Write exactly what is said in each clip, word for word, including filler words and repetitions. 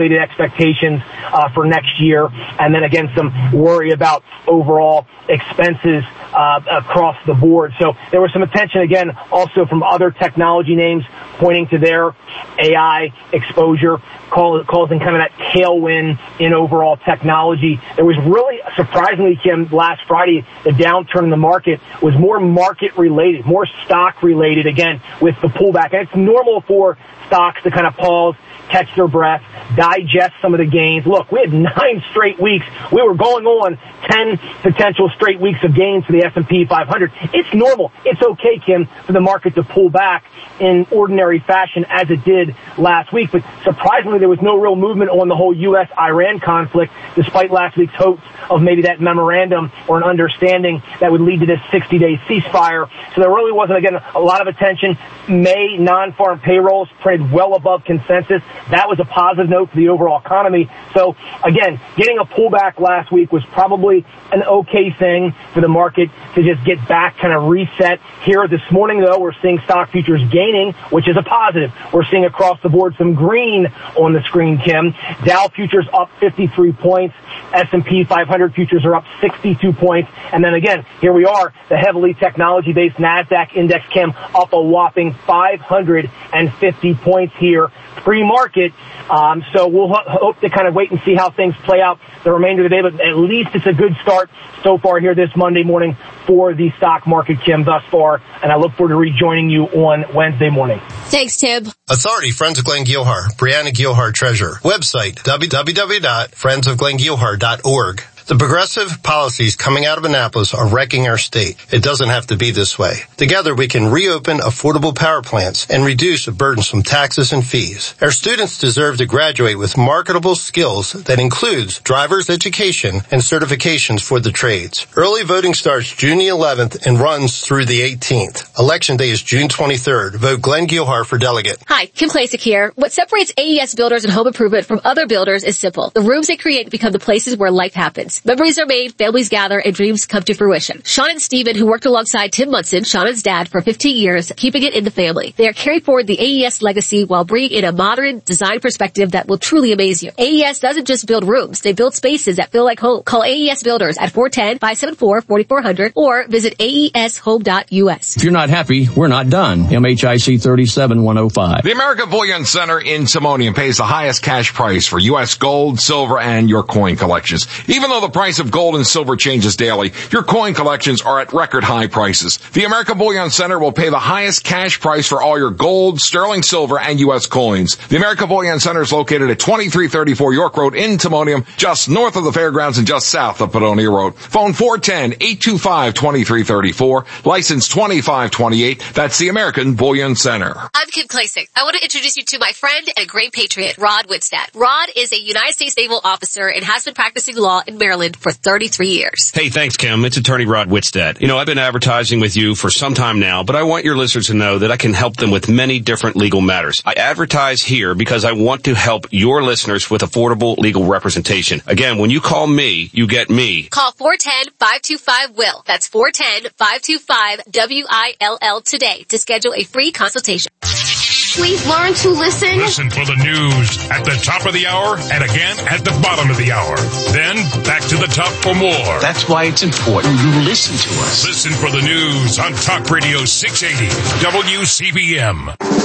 expectations uh, for next year, and then again some worry about overall expenses uh, across the board. So there was some attention again also from other technology names pointing to their A I exposure, call, causing kind of that tailwind in overall technology. There was really surprisingly, Kim, last Friday the downturn in the market was more market related, more stock related again with the pullback. And it's normal for stocks to kind of pause, catch their breath, digest some of the gains. Look, we had nine straight weeks. We were going on ten potential straight weeks of gains for the S and P five hundred. It's normal. It's okay, Kim, for the market to pull back in ordinary fashion as it did last week. But surprisingly, there was no real movement on the whole U S Iran conflict, despite last week's hopes of maybe that memorandum or an understanding that would lead to this sixty-day ceasefire. So there really wasn't, again, a lot of attention. May non-farm payrolls printed well above consensus. That was a positive note for the overall economy. So, again, getting a pullback last week was probably an okay thing for the market to just get back, kind of reset. Here this morning, though, we're seeing stock futures gaining, which is a positive. We're seeing across the board some green on the screen, Kim. Dow futures up fifty-three points. S and P five hundred futures are up sixty-two points. And then again, here we are, the heavily technology-based NASDAQ index, Kim, up a whopping five hundred fifty points here pre-market. Um, so we'll ho- hope to kind of wait and see how things play out the remainder of the day, but at least it's a good start so far here this Monday morning for the stock market, Kim, thus far. And I look forward to rejoining you on Wednesday morning. Thanks, Tim. Authority, Friends of Glenn Gilhar, Brianna Gilhar Treasurer. Website, w w w dot friends of glenn gilhar dot org. The progressive policies coming out of Annapolis are wrecking our state. It doesn't have to be this way. Together we can reopen affordable power plants and reduce the burdensome taxes and fees. Our students deserve to graduate with marketable skills that includes driver's education and certifications for the trades. Early voting starts June the eleventh and runs through the eighteenth. Election day is June twenty-third. Vote Glenn Gilhar for delegate. Hi, Kim Klasick here. What separates A E S Builders and Home Improvement from other builders is simple. The rooms they create become the places where life happens. Memories are made, families gather, and dreams come to fruition. Sean and Steven, who worked alongside Tim Munson, Shannon's dad, for fifteen years, keeping it in the family. They are carrying forward the A E S legacy while bringing in a modern design perspective that will truly amaze you. A E S doesn't just build rooms, they build spaces that feel like home. Call A E S Builders at four one zero, five seven four, four four zero zero or visit A E S home dot U S. If you're not happy, we're not done. M H I C thirty-seven one oh five. The American Bullion Center in Simonian pays the highest cash price for U S gold, silver, and your coin collections. Even though the price of gold and silver changes daily, your coin collections are at record high prices. The American Bullion Center will pay the highest cash price for all your gold, sterling silver, and U S coins. The American Bullion Center is located at twenty-three thirty-four York Road in Timonium, just north of the fairgrounds and just south of Padonia Road. Phone four one zero, eight two five, two three three four, license twenty-five twenty-eight. That's the American Bullion Center. I'm Kim Klasick. I want to introduce you to my friend and a great patriot, Rod Whitstad. Rod is a United States Naval officer and has been practicing law in Maryland for thirty-three years. Hey, thanks, Kim. It's attorney Rod Whitstad. You know, I've been advertising with you for some time now, but I want your listeners to know that I can help them with many different legal matters. I advertise here because I want to help your listeners with affordable legal representation. Again, when you call me, you get me. Call four one zero, five two five, W I L L. That's four one zero, five two five, W I L L today to schedule a free consultation. Please learn to listen. Listen for the news at the top of the hour and again at the bottom of the hour. Then back to the top for more. That's why it's important you listen to us. Listen for the news on Talk Radio six eighty W C B M.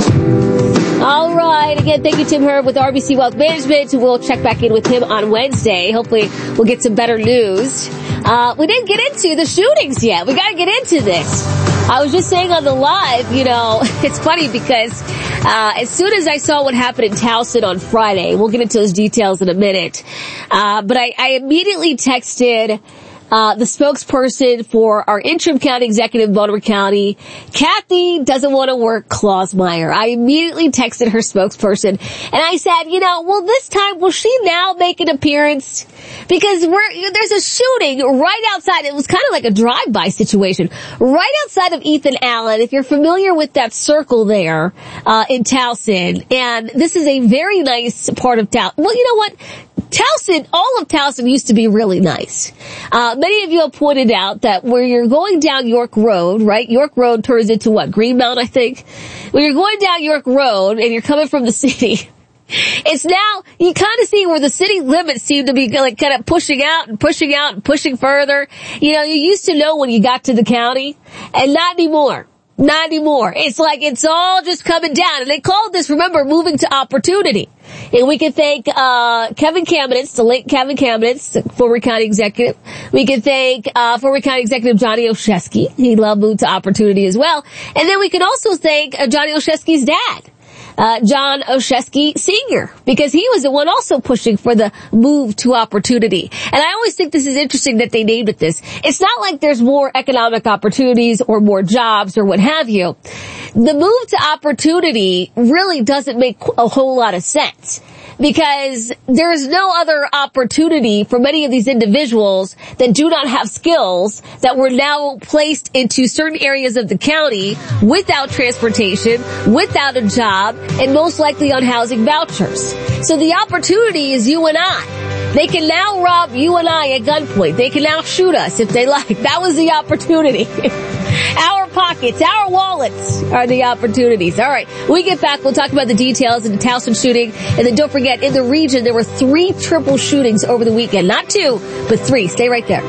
All right. Again, thank you, Tim Herb with R B C Wealth Management. We'll check back in with him on Wednesday. Hopefully we'll get some better news. Uh, we didn't get into the shootings yet. We got to get into this. I was just saying on the live, you know, it's funny because uh as soon as I saw what happened in Towson on Friday, we'll get into those details in a minute, uh but I, I immediately texted Uh, the spokesperson for our interim county executive, Baltimore County, Kathy doesn't want to work Clausmeyer. I immediately texted her spokesperson and I said, you know, well, this time, will she now make an appearance? Because we're, there's a shooting right outside. It was kind of like a drive-by situation right outside of Ethan Allen. If you're familiar with that circle there, uh, in Towson, and this is a very nice part of town. Well, you know what? Towson, all of Towson used to be really nice. Uh, many of you have pointed out that where you're going down York Road, right? York Road turns into what? Greenmount, I think. When you're going down York Road and you're coming from the city, It's now, you kind of see where the city limits seem to be like kind of pushing out and pushing out and pushing further. You know, you used to know when you got to the county, and not anymore. Not anymore. It's like it's all just coming down. And they called this, remember, moving to opportunity. And we can thank uh Kevin Kamenetz, the late Kevin Kamenetz, former county executive. We can thank uh former county executive Johnny Olszewski. He loved Move to Opportunity as well. And then we can also thank uh, Johnny Olszewski's dad. Uh, John Olszewski Senior, because he was the one also pushing for the move to opportunity. And I always think this is interesting that they named it this. It's not like there's more economic opportunities or more jobs or what have you. The move to opportunity really doesn't make a whole lot of sense, because there is no other opportunity for many of these individuals that do not have skills that were now placed into certain areas of the county without transportation, without a job, and most likely on housing vouchers. So the opportunity is you and I. They can now rob you and I at gunpoint. They can now shoot us if they like. That was the opportunity. Our pockets, our wallets are the opportunities. All right, when we get back, we'll talk about the details of the Towson shooting. And then don't forget, in the region, there were three triple shootings over the weekend. Not two, but three. Stay right there.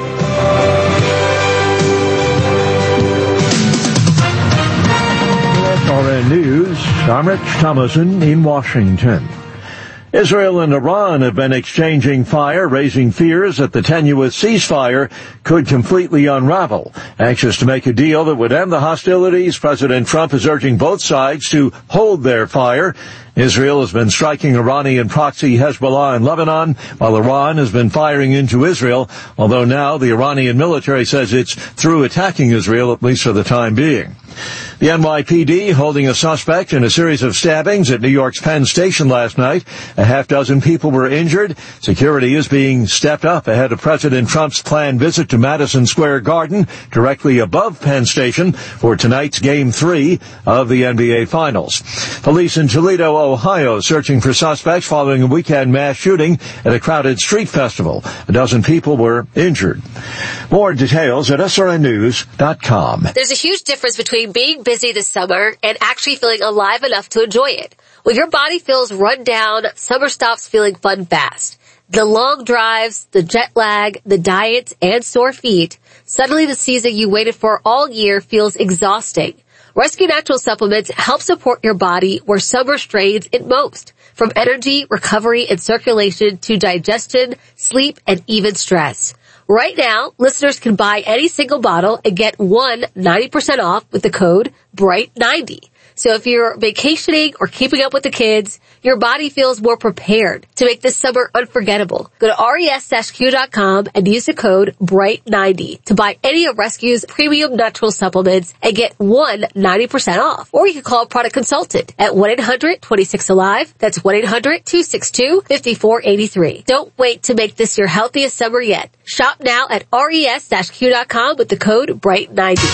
R N News, I'm Rich Thomason in Washington. Israel and Iran have been exchanging fire, raising fears that the tenuous ceasefire could completely unravel. Anxious to make a deal that would end the hostilities, President Trump is urging both sides to hold their fire. Israel has been striking Iranian proxy Hezbollah in Lebanon, while Iran has been firing into Israel, although now the Iranian military says it's through attacking Israel, at least for the time being. The N Y P D holding a suspect in a series of stabbings at New York's Penn Station last night. A half dozen people were injured. Security is being stepped up ahead of President Trump's planned visit to Madison Square Garden, directly above Penn Station, for tonight's Game three of the N B A Finals. Police in Toledo, Ohio, searching for suspects following a weekend mass shooting at a crowded street festival. A dozen people were injured. More details at S R N news dot com. There's a huge difference between being busy this summer and actually feeling alive enough to enjoy it. When your body feels run down, summer stops feeling fun fast. The long drives, the jet lag, the diets, and sore feet, suddenly the season you waited for all year feels exhausting. Rescue Natural Supplements help support your body where summer strains it most. From energy, recovery, and circulation to digestion, sleep, and even stress. Right now, listeners can buy any single bottle and get one ninety percent off with the code bright ninety. So if you're vacationing or keeping up with the kids, your body feels more prepared to make this summer unforgettable. Go to res dash q dot com and use the code bright ninety to buy any of Rescue's premium natural supplements and get one ninety percent off. Or you can call a product consultant at one eight hundred twenty-six alive. That's one eight hundred two six two five four eight three. Don't wait to make this your healthiest summer yet. Shop now at res dash q dot com with the code bright ninety.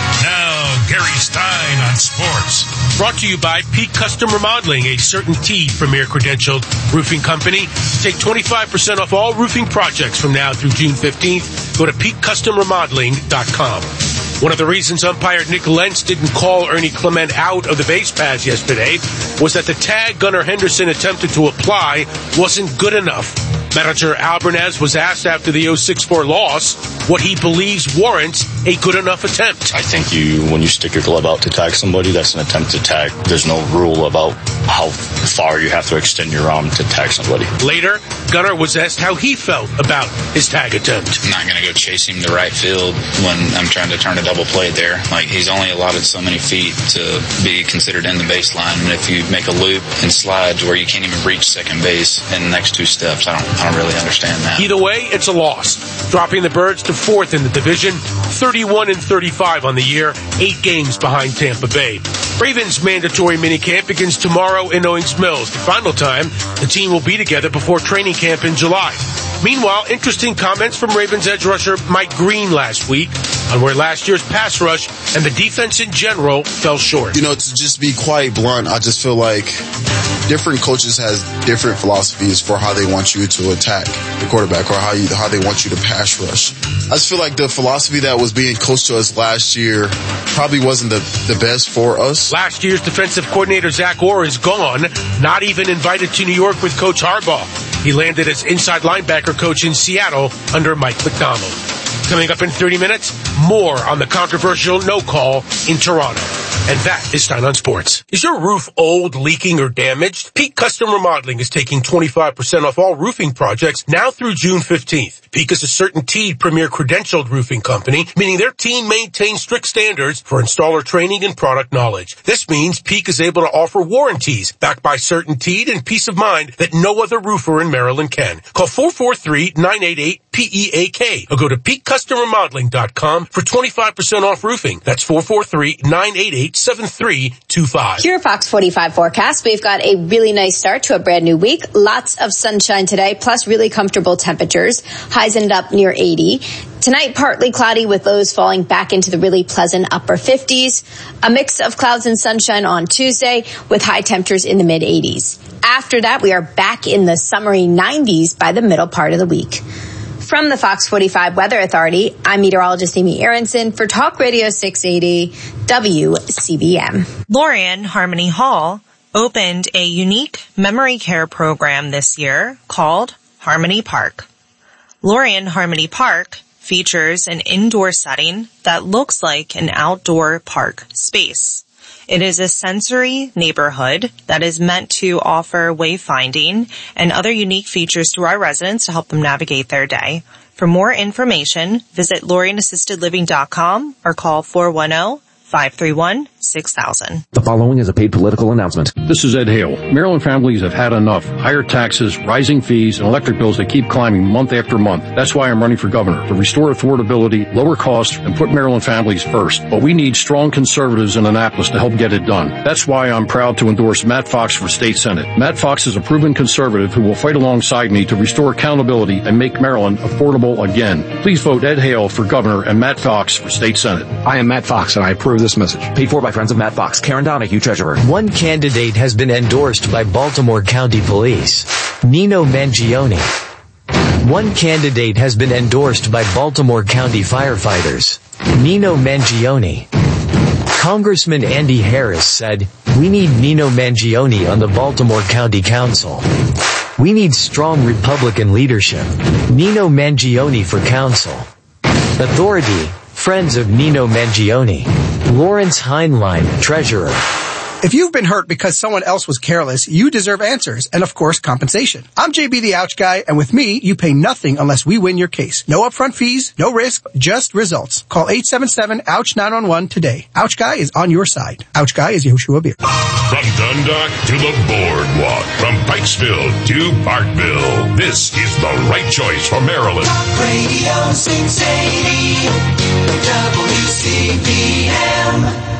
Now, Gary Stein on sports. Brought to you by Peak Custom Remodeling, a CertainTeed premier credentialed roofing company. Take twenty-five percent off all roofing projects from now through June fifteenth. Go to peak custom remodeling dot com. One of the reasons umpire Nick Lentz didn't call Ernie Clement out of the base paths yesterday was that the tag Gunnar Henderson attempted to apply wasn't good enough. Manager Albernaz was asked after the oh six four loss what he believes warrants a good enough attempt. I think you, when you stick your glove out to tag somebody, that's an attempt to tag. There's no rule about how far you have to extend your arm to tag somebody. Later, Gunnar was asked how he felt about his tag attempt. I'm not going to go chase him to right field when I'm trying to turn a double play there. Like, he's only allotted so many feet to be considered in the baseline. And if you make a loop and slide to where you can't even reach second base in the next two steps, I don't, I don't really understand that. Either way, it's a loss. Dropping the Birds to fourth in the division, thirty-one and thirty-five on the year, eight games behind Tampa Bay. Ravens mandatory minicamp begins tomorrow in Owings Mills. The final time the team will be together before training camp in July. Meanwhile, interesting comments from Ravens edge rusher Mike Green last week on where last year's pass rush and the defense in general fell short. You know, to just be quite blunt, I just feel like different coaches has different philosophies for how they want you to attack the quarterback or how you, how they want you to pass rush. I just feel like the philosophy that was being coached to us last year probably wasn't the, the best for us. Last year's defensive coordinator Zach Orr is gone, not even invited to New York with Coach Harbaugh. He landed as inside linebacker coach in Seattle under Mike McDonald. Coming up in thirty minutes, more on the controversial no call in Toronto. And that is Stein on Sports. Is your roof old, leaking, or damaged? Peak Custom Remodeling is taking twenty-five percent off all roofing projects now through June fifteenth. Peak is a CertainTeed premier credentialed roofing company, meaning their team maintains strict standards for installer training and product knowledge. This means Peak is able to offer warranties backed by CertainTeed and peace of mind that no other roofer in Maryland can. Call four four three, nine eight eight, P E A K or go to peak custom remodeling dot com for twenty-five percent off roofing. That's four four three, nine eight eight, seven three two five. Here at Fox forty-five forecast, we've got a really nice start to a brand new week. Lots of sunshine today, plus really comfortable temperatures. Highs end up near eighty. Tonight, partly cloudy with lows falling back into the really pleasant upper fifties. A mix of clouds and sunshine on Tuesday with high temperatures in the mid eighties. After that, we are back in the summery nineties by the middle part of the week. From the Fox forty-five Weather Authority, I'm meteorologist Amy Aronson for Talk Radio six eighty W C B M. Lorien Harmony Hall opened a unique memory care program this year called Harmony Park. Lorien Harmony Park features an indoor setting that looks like an outdoor park space. It is a sensory neighborhood that is meant to offer wayfinding and other unique features to our residents to help them navigate their day. For more information, visit lorien assisted living dot com or call four one zero, five three one, six thousand. The following is a paid political announcement. This is Ed Hale. Maryland families have had enough. Higher taxes, rising fees, and electric bills that keep climbing month after month. That's why I'm running for governor, to restore affordability, lower costs, and put Maryland families first. But we need strong conservatives in Annapolis to help get it done. That's why I'm proud to endorse Matt Fox for state senate. Matt Fox is a proven conservative who will fight alongside me to restore accountability and make Maryland affordable again. Please vote Ed Hale for governor and Matt Fox for state senate. I am Matt Fox, and I approve this message. Paid for by friends of Matt Fox. Karen Donahue, treasurer. One candidate has been endorsed by Baltimore County Police. Nino Mangione. One candidate has been endorsed by Baltimore County firefighters. Nino Mangione. Congressman Andy Harris said, "We need Nino Mangione on the Baltimore County Council. We need strong Republican leadership. Nino Mangione for council." Authority, Friends of Nino Mangione. Lawrence Heinlein, treasurer. If you've been hurt because someone else was careless, you deserve answers and, of course, compensation. I'm J B the Ouch Guy, and with me, you pay nothing unless we win your case. No upfront fees, no risk, just results. Call eight seven seven, ouch nine one one today. Ouch Guy is on your side. Ouch Guy is Yehoshua Beer. From Dundalk to the Boardwalk, from Pikesville to Parkville, this is the right choice for Maryland. Radio six eighty W C B M.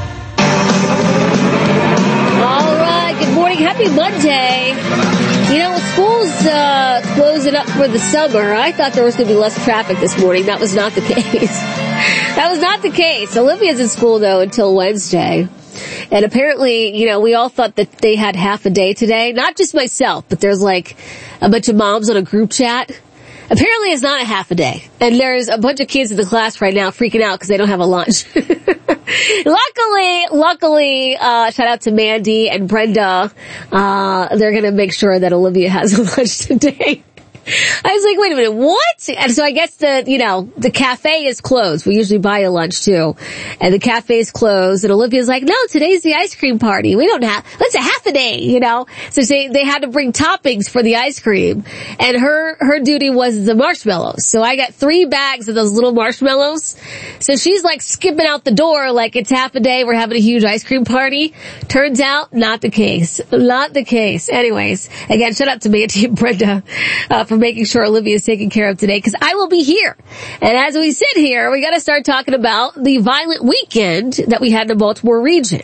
All right, good morning. Happy Monday. You know, school's uh, closing up for the summer. I thought there was going to be less traffic this morning. That was not the case. That was not the case. Olivia's in school, though, until Wednesday. And apparently, you know, we all thought that they had half a day today. Not just myself, but there's like a bunch of moms on a group chat. Apparently it's not a half a day. And there's a bunch of kids in the class right now freaking out because they don't have a lunch. luckily, luckily, uh, shout out to Mandy and Brenda. Uh, they're going to make sure that Olivia has a lunch today. I was like, wait a minute, what? And so I guess the, you know, the cafe is closed. We usually buy a lunch too. And the cafe is closed. And Olivia's like, no, today's the ice cream party. We don't have, that's a half a day, you know? So they, they had to bring toppings for the ice cream. And her, her duty was the marshmallows. So I got three bags of those little marshmallows. So she's like skipping out the door like it's half a day. We're having a huge ice cream party. Turns out, not the case. Not the case. Anyways, again, shout out to Mandy and Brenda, uh, for making sure Olivia is taken care of today, because I will be here. And as we sit here, we got to start talking about the violent weekend that we had in the Baltimore region.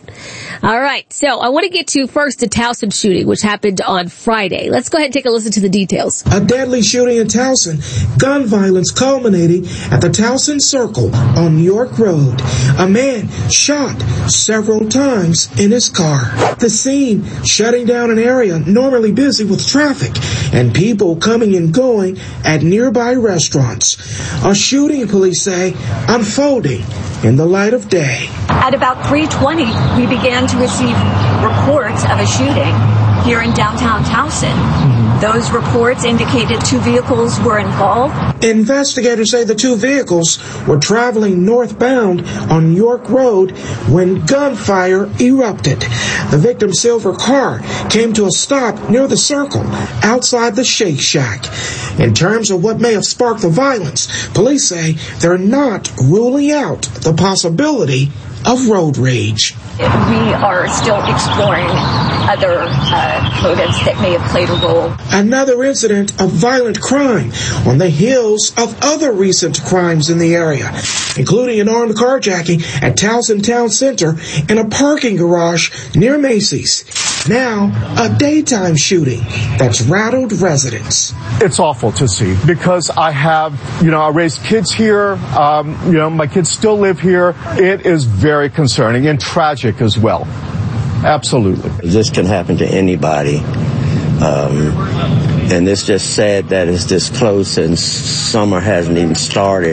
All right. So I want to get to first the Towson shooting, which happened on Friday. Let's go ahead and take a listen to the details. A deadly shooting in Towson. Gun violence culminating at the Towson Circle on York Road. A man shot several times in his car. The scene shutting down an area normally busy with traffic and people coming and going at nearby restaurants. A shooting, police say, unfolding in the light of day. At about three twenty, we began to receive reports of a shooting here in downtown Towson. Mm-hmm. Those reports indicated two vehicles were involved. Investigators say the two vehicles were traveling northbound on York Road when gunfire erupted. The victim's silver car came to a stop near the circle outside the Shake Shack. In terms of what may have sparked the violence, police say they're not ruling out the possibility of road rage. We are still exploring other uh, motives that may have played a role. Another incident of violent crime on the heels of other recent crimes in the area, including an armed carjacking at Towson Town Center and a parking garage near Macy's. Now, a daytime shooting that's rattled residents. It's awful to see because I have, you know, I raised kids here. Um, you know, my kids still live here. It is very concerning and tragic as well. Absolutely. This can happen to anybody. Um, and it's just sad that it's this close and summer hasn't even started.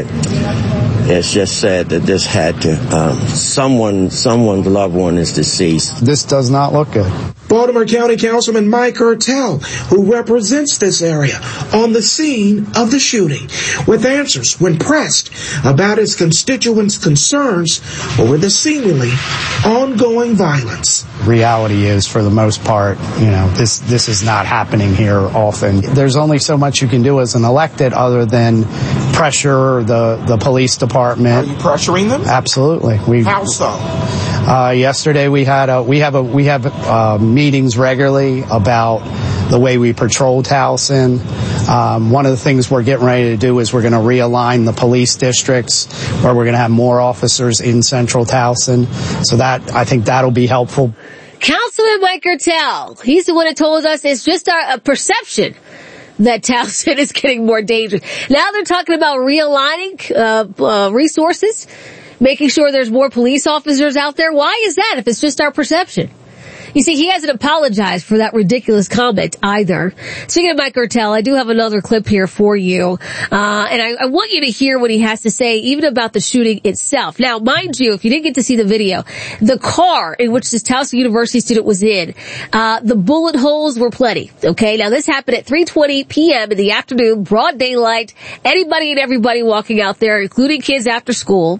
It's just sad that this had to, um, someone, someone's loved one is deceased. This does not look good. Baltimore County Councilman Mike Hertel, who represents this area, on the scene of the shooting, with answers when pressed about his constituents' concerns over the seemingly ongoing violence. Reality is, for the most part, you know, this this is not happening here often. There's only so much you can do as an elected other than pressure the, the police department. Are you pressuring them? Absolutely. We, How so? Uh, yesterday we had a, we have a, we have, uh, meetings regularly about the way we patrol Towson. Um, one of the things we're getting ready to do is we're going to realign the police districts where we're going to have more officers in central Towson. So that, I think that'll be helpful. Councilman Mike Hertel, he's the one who told us it's just our a perception that Towson is getting more dangerous. Now they're talking about realigning uh, uh, resources, making sure there's more police officers out there. Why is that if it's just our perception? You see, he hasn't apologized for that ridiculous comment either. Speaking of Mike Hertel, I do have another clip here for you. Uh, and I, I want you to hear what he has to say even about the shooting itself. Now, mind you, if you didn't get to see the video, the car in which this Towson University student was in, uh, the bullet holes were plenty. Okay, now this happened at three twenty p.m. in the afternoon, broad daylight, anybody and everybody walking out there, including kids after school.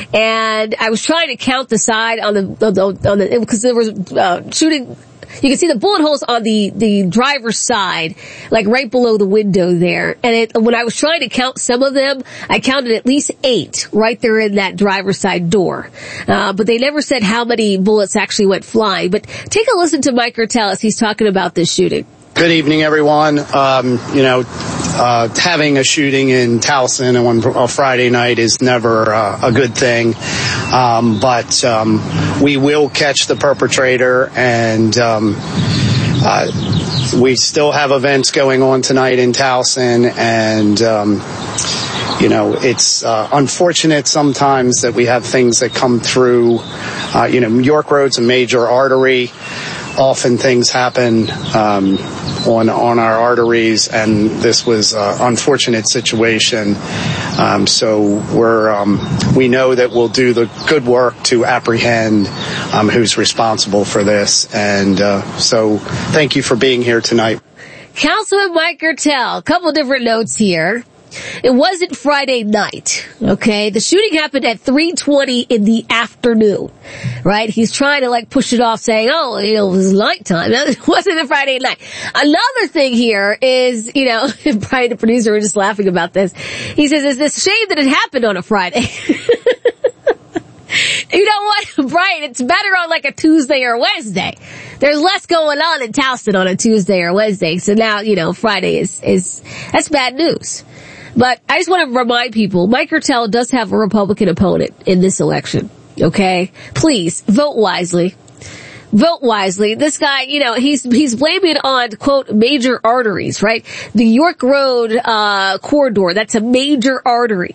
And I was trying to count the side on the, on the, on the because there was, uh, shooting, you can see the bullet holes on the, the driver's side, like right below the window there. And it, when I was trying to count some of them, I counted at least eight right there in that driver's side door. Uh, but they never said how many bullets actually went flying. But take a listen to Mike Hertel as he's talking about this shooting. Good evening, everyone. Um, you know, uh, having a shooting in Towson on a Friday night is never uh, a good thing. Um, but um, we will catch the perpetrator, and um, uh, we still have events going on tonight in Towson, and um, you know, it's uh, unfortunate sometimes that we have things that come through. Uh, you know, York Road's a major artery. Often things happen um, on on our arteries, and this was an unfortunate situation. Um, so we're um, we know that we'll do the good work to apprehend um, who's responsible for this, and uh, so thank you for being here tonight. Councilman Mike Hertel, a couple different notes here. It wasn't Friday night, okay? The shooting happened at three twenty in the afternoon, right? He's trying to like push it off saying, oh, you know, it was nighttime. It wasn't a Friday night. Another thing here is, you know, Brian, the producer, was just laughing about this. He says, it's a shame that it happened on a Friday. You know what, Brian, it's better on like a Tuesday or Wednesday. There's less going on in Towson on a Tuesday or Wednesday. So now, you know, Friday is, is, that's bad news. But I just want to remind people, Mike Hertel does have a Republican opponent in this election, okay? Please, vote wisely. vote wisely. This guy, you know, he's he's blaming it on, quote, major arteries, right? The York Road uh corridor, that's a major artery.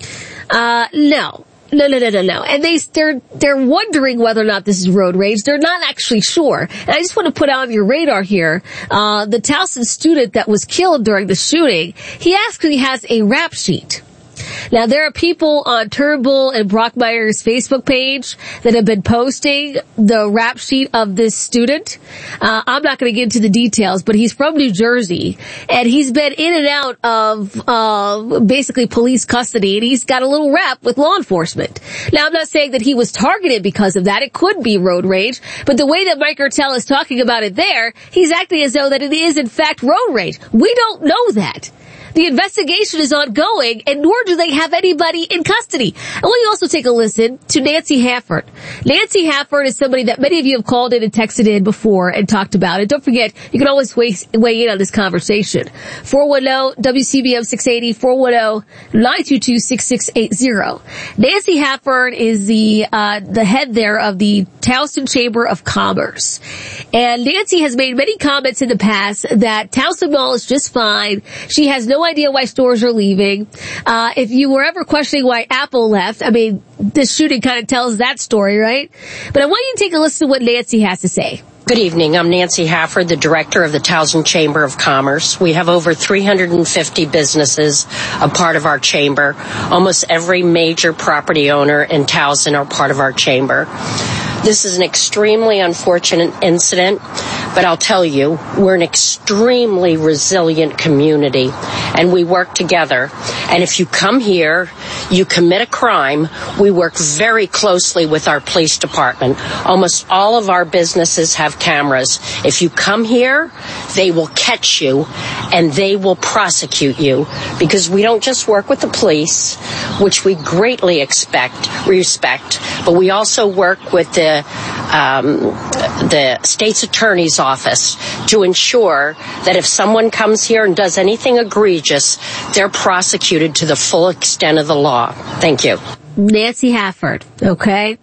Uh, no. No, no, no, no, no. And they, they're, they're wondering whether or not this is road rage. They're not actually sure. And I just want to put on your radar here, uh, the Towson student that was killed during the shooting, he actually has a rap sheet. Now, there are people on Turnbull and Brockmeyer's Facebook page that have been posting the rap sheet of this student. Uh, I'm not going to get into the details, but he's from New Jersey, and he's been in and out of uh, basically police custody, and he's got a little rap with law enforcement. Now, I'm not saying that he was targeted because of that. It could be road rage, but the way that Mike Ertel is talking about it there, he's acting as though that it is, in fact, road rage. We don't know that. The investigation is ongoing, and nor do they have anybody in custody. I want you also take a listen to Nancy Hafford. Nancy Hafford is somebody that many of you have called in and texted in before and talked about it. Don't forget, you can always weigh, weigh in on this conversation. four one zero W C B M six eighty, four one zero nine two two six six eight zero. Nancy Hafford is the uh the head there of the Towson Chamber of Commerce. And Nancy has made many comments in the past that Towson Mall is just fine. She has no idea why stores are leaving. Uh, if you were ever questioning why Apple left, I mean, this shooting kind of tells that story, right? But I want you to take a listen to what Nancy has to say. Good evening. I'm Nancy Hafford, the director of the Towson Chamber of Commerce. We have over three hundred fifty businesses a part of our chamber. Almost every major property owner in Towson are part of our chamber. This is an extremely unfortunate incident, but I'll tell you, we're an extremely resilient community, and we work together. And if you come here, you commit a crime, we work very closely with our police department. Almost all of our businesses have cameras. If you come here, they will catch you, and they will prosecute you, because we don't just work with the police, which we greatly expect, respect, but we also work with the Um, the state's attorney's office to ensure that if someone comes here and does anything egregious, they're prosecuted to the full extent of the law. Thank you. Nancy Hafford, okay?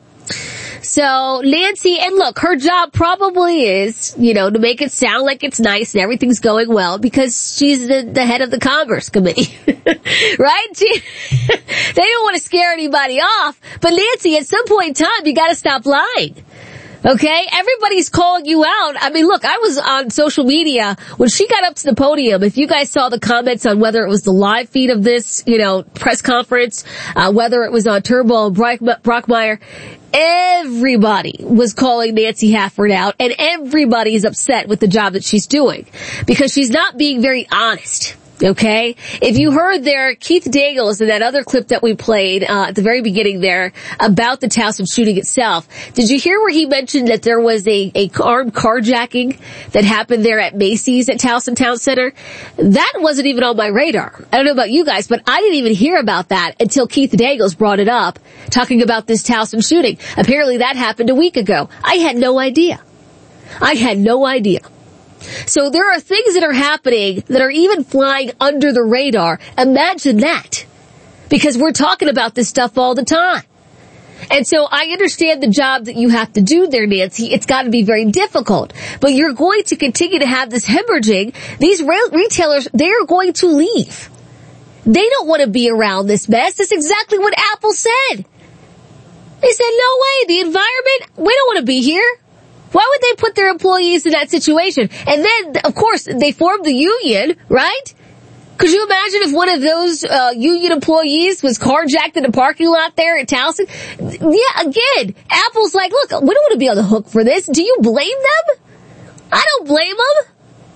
So, Nancy, and look, her job probably is, you know, to make it sound like it's nice and everything's going well because she's the, the head of the Commerce Committee, right? She, they don't want to scare anybody off, but Nancy, at some point in time, you gotta stop lying. Okay? Everybody's calling you out. I mean, look, I was on social media when she got up to the podium. If you guys saw the comments on whether it was the live feed of this, you know, press conference, uh, whether it was on Turnbull and Brockmeyer, everybody was calling Nancy Hafford out, and everybody is upset with the job that she's doing because she's not being very honest. Okay? If you heard there, Keith Daniels in that other clip that we played uh, at the very beginning there about the Towson shooting itself, did you hear where he mentioned that there was a, a armed carjacking that happened there at Macy's at Towson Town Center? That wasn't even on my radar. I don't know about you guys, but I didn't even hear about that until Keith Daniels brought it up, talking about this Towson shooting. Apparently that happened a week ago. I had no idea. I had no idea. So there are things that are happening that are even flying under the radar. Imagine that. Because we're talking about this stuff all the time. And so I understand the job that you have to do there, Nancy. It's got to be very difficult. But you're going to continue to have this hemorrhaging. These re- retailers, they are going to leave. They don't want to be around this mess. That's exactly what Apple said. They said, no way, the environment, we don't want to be here. Why would they put their employees in that situation? And then, of course, they formed the union, right? Could you imagine if one of those uh, union employees was carjacked in a parking lot there at Towson? Yeah, again, Apple's like, look, we don't want to be on the hook for this. Do you blame them? I don't blame them.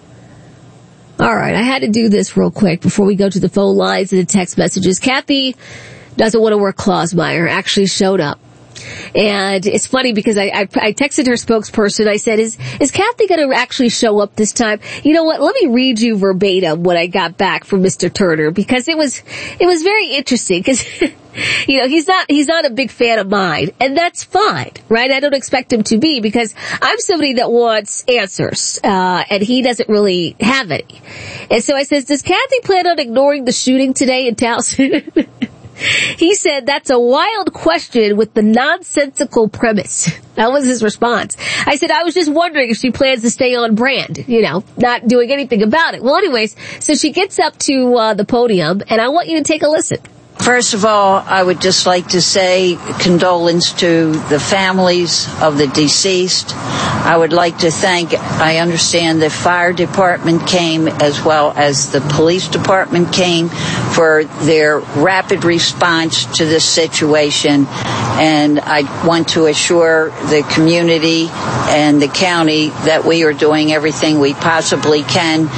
All right, I had to do this real quick before we go to the phone lines and the text messages. Kathy doesn't want to work Clausmeyer, actually showed up. And it's funny because I, I, I texted her spokesperson. I said, is, is Kathy going to actually show up this time? You know what? Let me read you verbatim what I got back from Mister Turner, because it was, it was very interesting because, you know, he's not, he's not a big fan of mine, and that's fine, right? I don't expect him to be, because I'm somebody that wants answers, uh, and he doesn't really have any. And so I says, does Kathy plan on ignoring the shooting today in Towson? He said, that's a wild question with the nonsensical premise. That was his response. I said, I was just wondering if she plans to stay on brand, you know, not doing anything about it. Well, anyways, so she gets up to uh, the podium, and I want you to take a listen. First of all, I would just like to say condolence to the families of the deceased. I would like to thank, I understand the fire department came as well as the police department came for their rapid response to this situation. And I want to assure the community and the county that we are doing everything we possibly can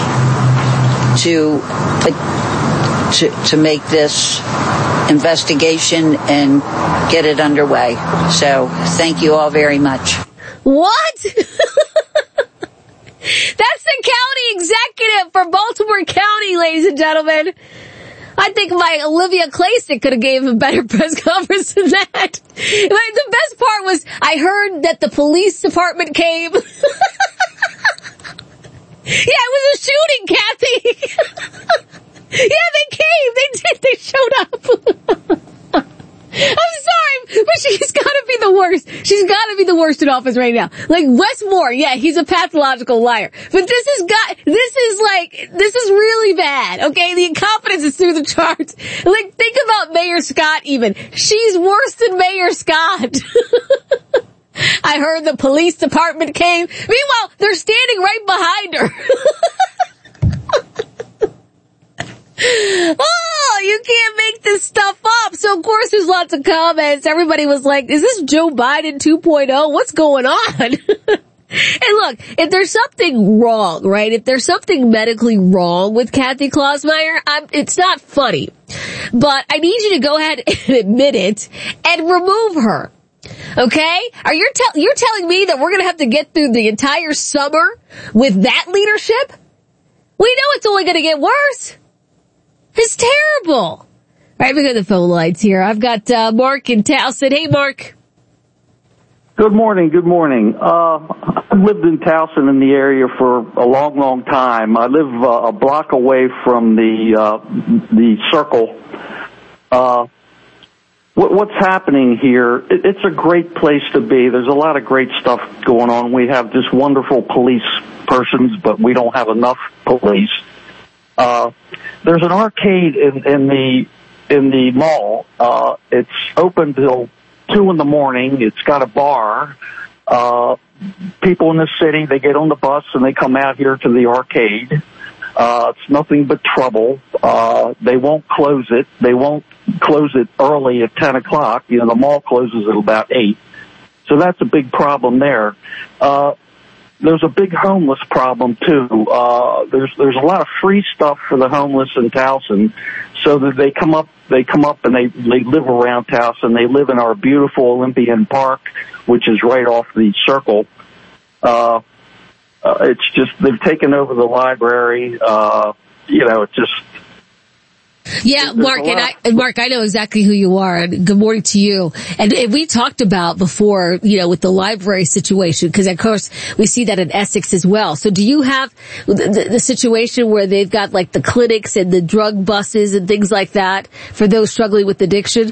to To, to make this investigation and get it underway. So thank you all very much. What? That's the county executive for Baltimore County, ladies and gentlemen. I think my Olivia Claystick could have gave a better press conference than that. Like, the best part was I heard that the police department came. Yeah, it was a shooting, Kathy. Yeah, they came. They did. They showed up. I'm sorry, but she's got to be the worst. She's got to be the worst in office right now. Like Wes Moore, yeah, he's a pathological liar. But this is got. This is like. This is really bad. Okay, the incompetence is through the charts. Like, think about Mayor Scott. Even she's worse than Mayor Scott. I heard the police department came. Meanwhile, they're standing right behind her. Oh, you can't make this stuff up. So, of course, there's lots of comments. Everybody was like, is this Joe Biden two point oh? What's going on? And look, if there's something wrong, right, if there's something medically wrong with Kathy Klausmeier, I'm, it's not funny. But I need you to go ahead and admit it and remove her. Okay? Are you te- you're telling me that we're going to have to get through the entire summer with that leadership? We know it's only going to get worse. It's terrible. All right, we got the phone lines here. I've got uh, Mark in Towson. Hey, Mark. Good morning. Good morning. Uh, I've lived in Towson in the area for a long, long time. I live uh, a block away from the uh, the Circle. Uh, what, what's happening here? It, it's a great place to be. There's a lot of great stuff going on. We have just wonderful police persons, but we don't have enough police. Uh, there's an arcade in, in the in the mall. Uh, it's open till two in the morning. It's got a bar. Uh, people in the city, they get on the bus and they come out here to the arcade. Uh, it's nothing but trouble. Uh, they won't close it. They won't close it early at ten o'clock. You know, the mall closes at about eight. So that's a big problem there. Uh, There's a big homeless problem too. Uh, there's there's a lot of free stuff for the homeless in Towson, so that they come up they come up and they they live around Towson. They live in our beautiful Olympian Park, which is right off the Circle. Uh, uh, it's just they've taken over the library. Uh, you know, it's just. Yeah, Mark, and I, and Mark, I know exactly who you are, and good morning to you. And, and we talked about before, you know, with the library situation, because of course we see that in Essex as well. So do you have the, the situation where they've got like the clinics and the drug buses and things like that for those struggling with addiction?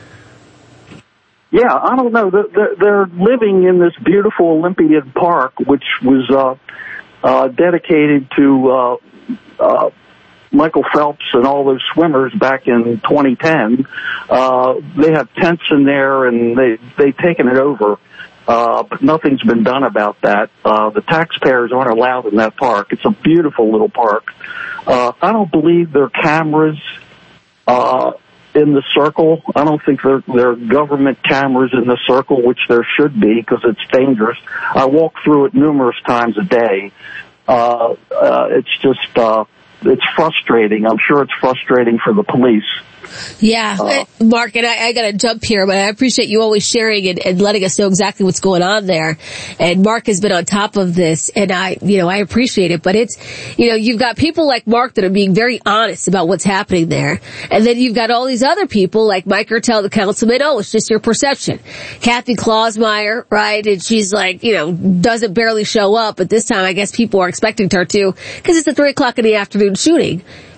Yeah, I don't know. They're, they're living in this beautiful Olympian Park, which was uh, uh, dedicated to uh, uh Michael Phelps and all those swimmers back in twenty ten. Uh, they have tents in there and they, they've taken it over. Uh, but nothing's been done about that. Uh, the taxpayers aren't allowed in that park. It's a beautiful little park. Uh, I don't believe there are cameras, uh, in the Circle. I don't think there, there are government cameras in the Circle, which there should be because it's dangerous. I walk through it numerous times a day. Uh, uh, it's just, uh, it's frustrating. I'm sure it's frustrating for the police. Yeah, uh, Mark, and I, I got to jump here, but I appreciate you always sharing and, and letting us know exactly what's going on there. And Mark has been on top of this, and I, you know, I appreciate it. But it's, you know, you've got people like Mark that are being very honest about what's happening there, and then you've got all these other people like Mike Ertel, the councilman. Oh, it's just your perception. Kathy Klausmeier, right? And she's like, you know, doesn't barely show up, but this time I guess people are expecting her to because it's a three o'clock in the afternoon shooting.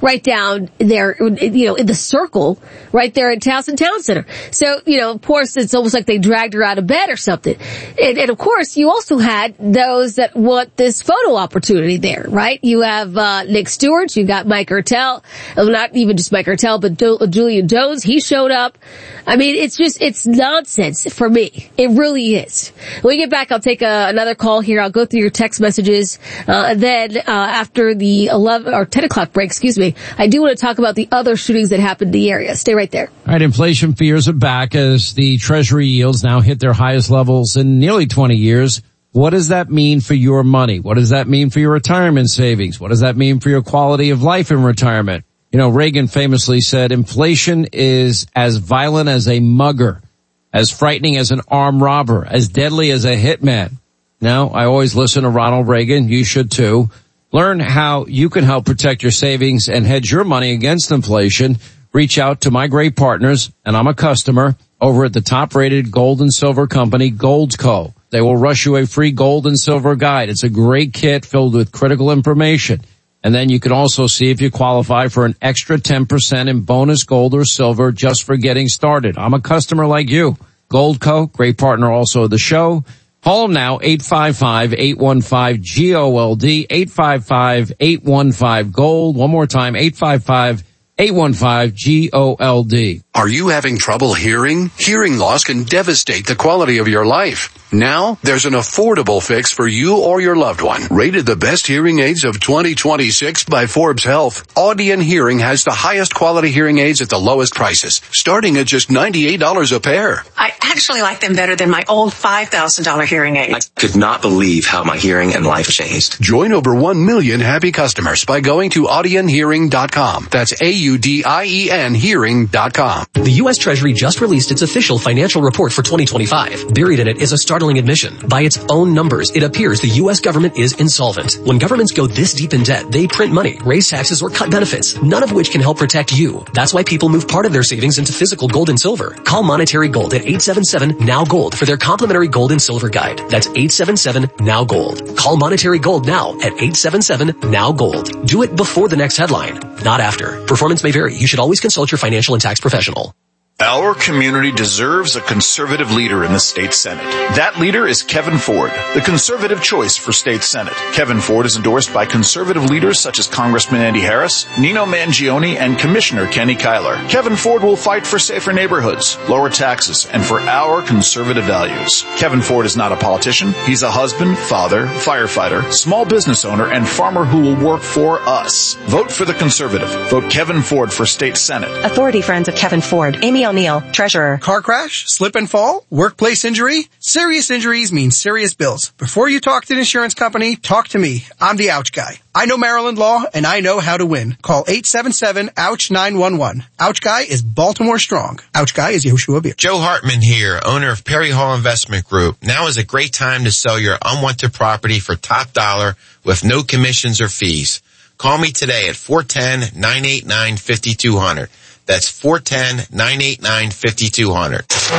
right down there, you know, in the circle, right there in Towson Town Center. So, you know, of course, it's almost like they dragged her out of bed or something. And, and of course, you also had those that want this photo opportunity there, right? You have uh, Nick Stewart, you got Mike Ertel, not even just Mike Ertel, but Do- Julian Jones. He showed up. I mean, it's just, it's nonsense for me. It really is. When we get back, I'll take a, another call here. I'll go through your text messages. Uh, and then, uh, after the eleven or ten o'clock break, excuse me, I do want to talk about the other shootings that happened in the area. Stay right there. All right. Inflation fears are back as the Treasury yields now hit their highest levels in nearly twenty years. What does that mean for your money? What does that mean for your retirement savings? What does that mean for your quality of life in retirement? You know, Reagan famously said, inflation is as violent as a mugger, as frightening as an armed robber, as deadly as a hitman. Now, I always listen to Ronald Reagan. You should too. Learn how you can help protect your savings and hedge your money against inflation. Reach out to my great partners, and I'm a customer, over at the top-rated gold and silver company, Goldco. They will rush you a free gold and silver guide. It's a great kit filled with critical information. And then you can also see if you qualify for an extra ten percent in bonus gold or silver just for getting started. I'm a customer like you. Goldco, great partner also of the show. Call them now, eight five five, eight one five, G O L D, eight five five, eight one five, GOLD. One more time, eight five five, eight one five, G O L D. Are you having trouble hearing? Hearing loss can devastate the quality of your life. Now, there's an affordable fix for you or your loved one. Rated the best hearing aids of twenty twenty-six by Forbes Health, Audion Hearing has the highest quality hearing aids at the lowest prices, starting at just ninety-eight dollars a pair. I actually like them better than my old five thousand dollars hearing aids. I could not believe how my hearing and life changed. Join over one million happy customers by going to audion hearing dot com. That's A U D I E N hearing dot com. The U S Treasury just released its official financial report for twenty twenty-five. Buried in it is a startling admission. By its own numbers, it appears the U S government is insolvent. When governments go this deep in debt, they print money, raise taxes, or cut benefits, none of which can help protect you. That's why people move part of their savings into physical gold and silver. Call Monetary Gold at eight seven seven, N O W, GOLD for their complimentary gold and silver guide. That's eight seven seven, N O W, GOLD. Call Monetary Gold now at eight seven seven, N O W, GOLD. Do it before the next headline, not after. Performance may vary. You should always consult your financial and tax professional. Our community deserves a conservative leader in the state Senate. That leader is Kevin Ford, the conservative choice for state Senate. Kevin Ford is endorsed by conservative leaders such as Congressman Andy Harris, Nino Mangione, and Commissioner Kenny Kyler. Kevin Ford will fight for safer neighborhoods, lower taxes, and for our conservative values. Kevin Ford is not a politician. He's a husband, father, firefighter, small business owner, and farmer who will work for us. Vote for the conservative. Vote Kevin Ford for state Senate. Authority Friends of Kevin Ford. Amy O'Neill, Treasurer. Car crash, slip and fall, workplace injury. Serious injuries mean serious bills. Before you talk to an insurance company, talk to me. I'm the Ouch Guy. I know Maryland law, and I know how to win. Call eight seven seven, ouch, nine one one. Ouch Guy is Baltimore strong. Ouch Guy is Yehoshua Beer. Joe Hartman here, owner of Perry Hall Investment Group. Now is a great time to sell your unwanted property for top dollar with no commissions or fees. Call me today at four one zero, nine eight nine, five two zero zero. That's four one zero, nine eight nine, five two zero zero.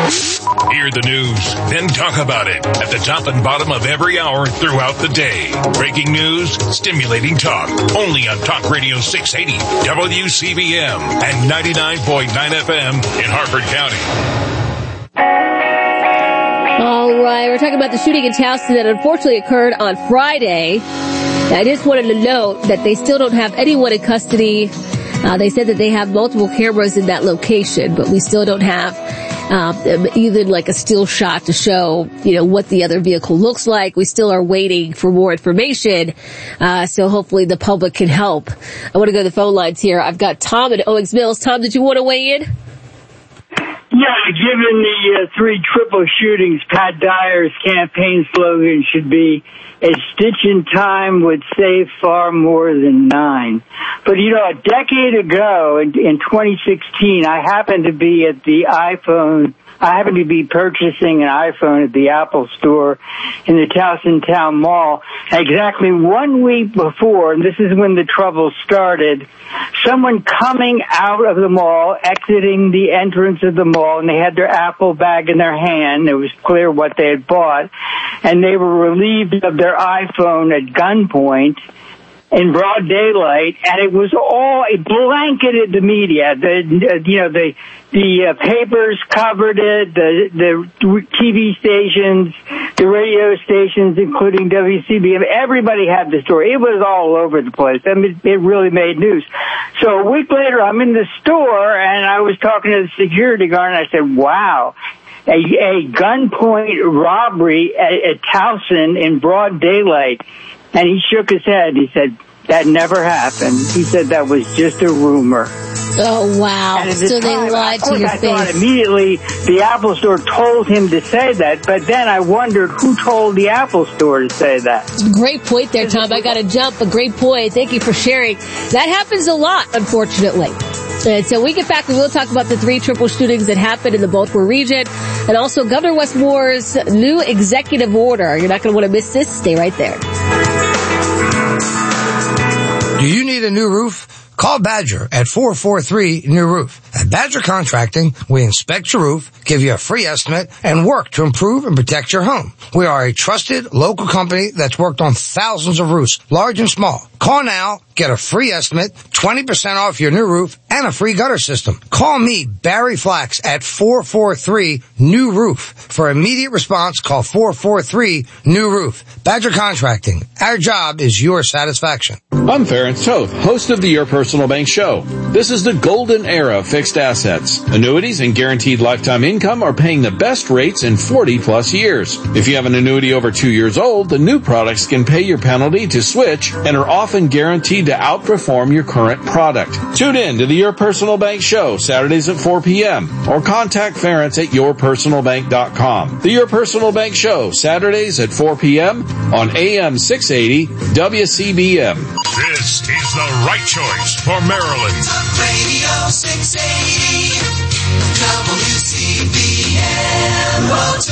Hear the news, then talk about it at the top and bottom of every hour throughout the day. Breaking news, stimulating talk. Only on Talk Radio six eighty, W C V M, and ninety-nine point nine F M in Harford County. All right, we're talking about the shooting in Towson that unfortunately occurred on Friday. I just wanted to note that they still don't have anyone in custody. Uh, they said that they have multiple cameras in that location, but we still don't have uh, even like a still shot to show, you know, what the other vehicle looks like. We still are waiting for more information, uh, so hopefully the public can help. I want to go to the phone lines here. I've got Tom at Owings Mills. Tom, did you want to weigh in? Yeah, given the uh, three triple shootings, Pat Dyer's campaign slogan should be, a stitch in time would save far more than nine. But, you know, a decade ago, in, in twenty sixteen, I happened to be at the iPhone, I happened to be purchasing an iPhone at the Apple store in the Towson Town Mall. Exactly one week before, and this is when the trouble started, someone coming out of the mall, exiting the entrance of the mall, and they had their Apple bag in their hand. It was clear what they had bought, and they were relieved of their iPhone at gunpoint. in broad daylight, and it was all, it blanketed the media. The, you know, the, the uh, papers covered it, the, the T V stations, the radio stations, including W C B M, everybody had the story. It was all over the place. I mean, it really made news. So a week later, I'm in the store, and I was talking to the security guard, and I said, wow, a, a gunpoint robbery at, at Towson in broad daylight. And he shook his head. He said, that never happened. He said that was just a rumor. Oh, wow. And at So the they time, lied of to course, your I thought face. immediately the Apple Store told him to say that, but then I wondered who told the Apple Store to say that. Great point there, Tom. I got to jump, but great point. Thank you for sharing. That happens a lot, unfortunately. And so we get back, we will talk about the three triple shootings that happened in the Baltimore region, and also Governor Wes Moore's new executive order. You're not going to want to miss this. Stay right there. Do you need a new roof? Call Badger at four four three New Roof. At Badger Contracting, we inspect your roof, give you a free estimate, and work to improve and protect your home. We are a trusted local company that's worked on thousands of roofs, large and small. Call now, get a free estimate, twenty percent off your new roof, and a free gutter system. Call me, Barry Flax, at four four three New Roof. For immediate response, call four four three New Roof. Badger Contracting. Our job is your satisfaction. I'm Ference Toth, host of the Your Personal Bank Show. This is the golden era of fixed assets. Annuities and guaranteed lifetime income are paying the best rates in forty plus years. If you have an annuity over two years old, the new products can pay your penalty to switch and are often guaranteed to outperform your current product. Tune in to the Your Personal Bank Show Saturdays at four p.m. or contact Ference at your personal bank dot com. The Your Personal Bank Show Saturdays at four p.m. on A M six eighty W C B M. This is the right choice for Maryland. Talk Radio six eighty W C B M